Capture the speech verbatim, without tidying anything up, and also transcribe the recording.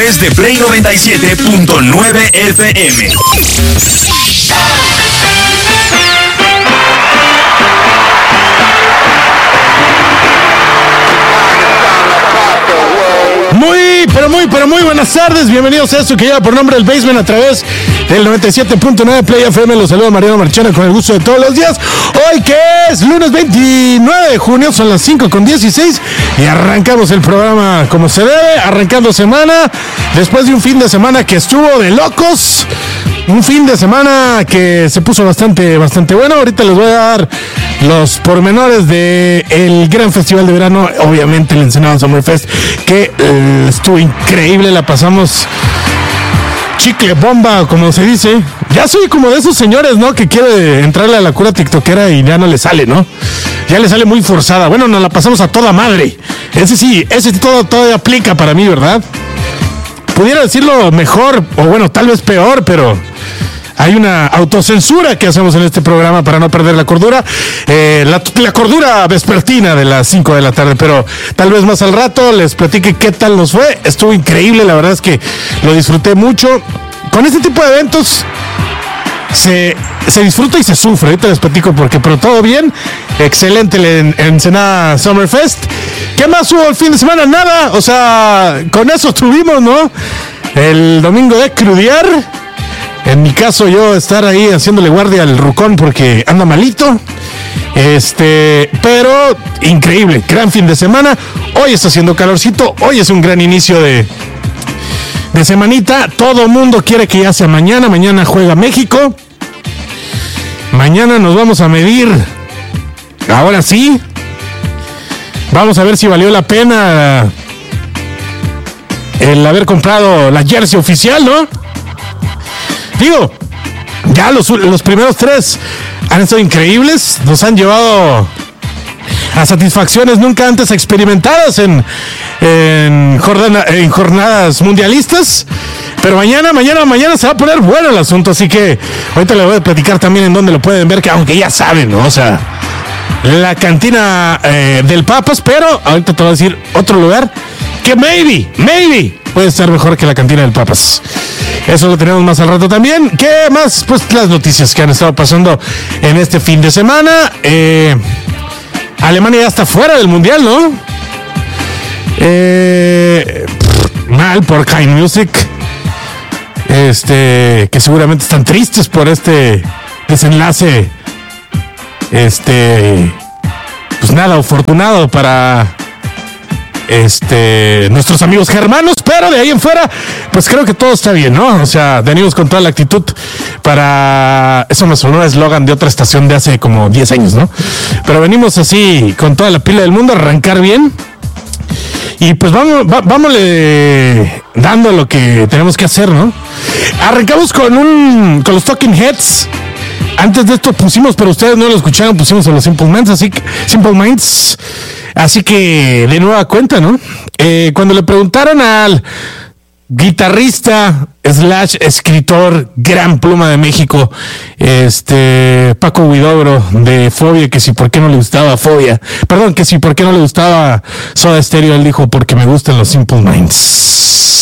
través de Play noventa y siete punto nueve F M. Muy, pero muy, pero muy buenas tardes. Bienvenidos a esto que lleva por nombre El Basement a través del noventa y siete punto nueve Play F M. Los saluda Mariano Marchena con el gusto de todos los días. Hoy que es lunes veintinueve de junio, son las cinco con dieciséis y arrancamos el programa como se debe, arrancando semana, después de un fin de semana que estuvo de locos. Un fin de semana que se puso bastante, bastante bueno. Ahorita les voy a dar los pormenores de el gran festival de verano, obviamente el Ensenada Summer Fest, que eh, estuvo increíble, la pasamos chicle bomba, como se dice. Ya soy como de esos señores, ¿no? Que quiere entrarle a la cura tiktokera y ya no le sale, ¿no? Ya le sale muy forzada. Bueno, nos la pasamos a toda madre. Ese sí, ese todo todavía aplica para mí, ¿verdad? Pudiera decirlo mejor, o bueno, tal vez peor, pero hay una autocensura que hacemos en este programa para no perder la cordura. Eh, la, la cordura vespertina de las cinco de la tarde, pero tal vez más al rato les platique qué tal nos fue. Estuvo increíble, la verdad es que lo disfruté mucho. Con este tipo de eventos se, se disfruta y se sufre. Ahorita les platico porque, pero todo bien. Excelente el Ensenada Summer Fest. ¿Qué más hubo el fin de semana? Nada, o sea, con eso estuvimos, ¿no? El domingo de crudear. En mi caso, yo estar ahí haciéndole guardia al rucón porque anda malito. Este, pero increíble, gran fin de semana. Hoy está haciendo calorcito, hoy es un gran inicio de, de semanita. Todo mundo quiere que ya sea mañana. Mañana juega México. Mañana nos vamos a medir. Ahora sí. Vamos a ver si valió la pena el haber comprado la jersey oficial, ¿no? Digo, ya los, los primeros tres han estado increíbles. Nos han llevado a satisfacciones nunca antes experimentadas en, en, jornada, en jornadas mundialistas. Pero mañana, mañana, mañana se va a poner bueno el asunto. Así que ahorita les voy a platicar también en dónde lo pueden ver, que aunque ya saben, ¿no? O sea, la cantina eh, del Papas, pero ahorita te voy a decir otro lugar que maybe, maybe puede estar mejor que la cantina del Papas. Eso lo tenemos más al rato también. ¿Qué más? Pues las noticias que han estado pasando en este fin de semana. Eh, Alemania ya está fuera del mundial, ¿no? Eh, pff, mal por Kind Music. Este, que seguramente están tristes por este desenlace. Este, pues nada, afortunado para este nuestros amigos germanos, pero de ahí en fuera, pues creo que todo está bien, ¿no? O sea, venimos con toda la actitud para... Eso me sonó un eslogan de otra estación de hace como diez años, ¿no? Pero venimos así, con toda la pila del mundo, a arrancar bien. Y pues vamos, va, vámosle dando lo que tenemos que hacer, ¿no? Arrancamos con un con los Talking Heads. Antes de esto pusimos, pero ustedes no lo escucharon, pusimos a los Simple Minds, así que, Simple Minds. Así que de nueva cuenta, ¿no? Eh, cuando le preguntaron al guitarrista slash escritor gran pluma de México, este Paco Huidobro de Fobia, que si por qué no le gustaba Fobia, perdón, que si por qué no le gustaba Soda Stereo, él dijo porque me gustan los Simple Minds.